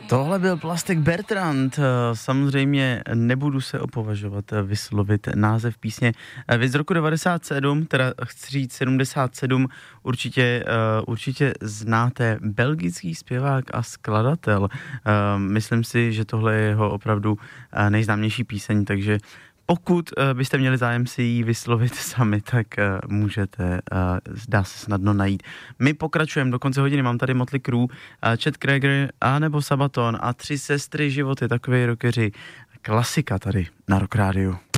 Tohle byl Plastic Bertrand, samozřejmě nebudu se opovažovat vyslovit název písně. Vy z roku 97, teda chci říct 77, určitě znáte, belgický zpěvák a skladatel. Myslím si, že tohle je jeho opravdu nejznámější píseň, takže pokud byste měli zájem si ji vyslovit sami, tak můžete, dá se snadno najít. My pokračujeme do konce hodiny, mám tady Motley Crue, Chet Krieger a nebo Sabaton a Tři sestry životy, takový rockeři. Klasika tady na Rock Rádiu.